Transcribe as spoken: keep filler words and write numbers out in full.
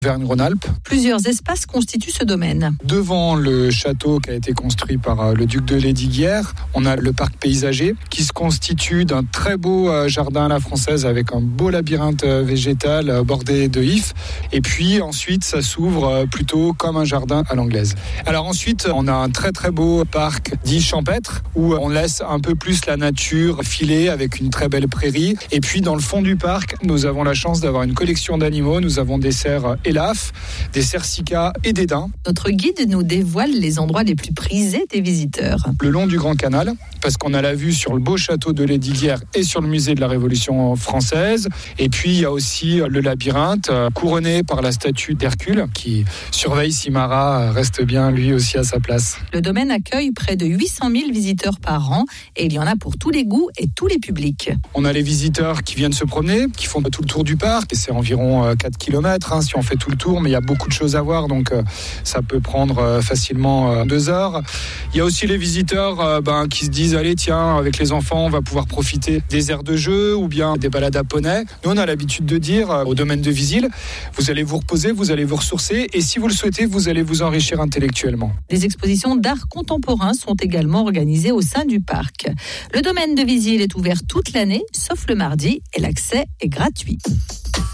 Auvergne-Rhône-Alpes. Plusieurs espaces constituent ce domaine. Devant le château qui a été construit par le duc de Lesdiguières, on a le parc paysager qui se constitue d'un très beau jardin à la française avec un beau labyrinthe végétal bordé de ifs. Et puis ensuite, ça s'ouvre plutôt comme un jardin à l'anglaise. Alors ensuite, on a un très très beau parc dit champêtre où on laisse un peu plus la nature filer avec une très belle prairie. Et puis dans le fond du parc, nous avons la chance d'avoir une collection d'animaux. Nous avons des cerfs élafes, des cercicas et des daims. Notre guide nous dévoile les endroits les plus prisés des visiteurs. Le long du Grand Canal, parce qu'on a la vue sur le beau château de Lesdiguières et sur le musée de la Révolution française. Et puis il y a aussi le labyrinthe couronné par la statue d'Hercule qui surveille si Marat reste bien lui aussi à sa place. Le domaine accueille près de huit cent mille visiteurs par an et il y en a pour tous les goûts et tous les publics. On a les visiteurs qui viennent se promener, qui font tout le tour du parc. Et c'est environ quatre kilomètres hein, si on fait tout le tour, mais il y a beaucoup de choses à voir, donc euh, ça peut prendre euh, facilement euh, deux heures. Il y a aussi les visiteurs euh, ben, qui se disent, allez tiens, avec les enfants, on va pouvoir profiter des aires de jeu ou bien des balades à poney. Nous, on a l'habitude de dire euh, au domaine de Visil, vous allez vous reposer, vous allez vous ressourcer et si vous le souhaitez, vous allez vous enrichir intellectuellement. Des expositions d'art contemporain sont également organisées au sein du parc. Le domaine de Visil est ouvert toute l'année, sauf le mardi, et l'accès est gratuit.